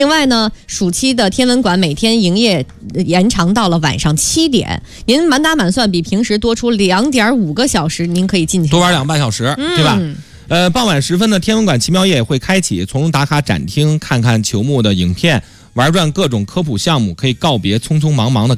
另外呢，暑期的天文馆每天营业延长到了晚上7点，您满打满算比平时多出2.5个小时，您可以进去多玩2个半小时，对吧？傍晚时分呢，天文馆奇妙夜会开启，从打卡展厅看看球幕的影片，玩转各种科普项目，可以告别匆匆忙忙的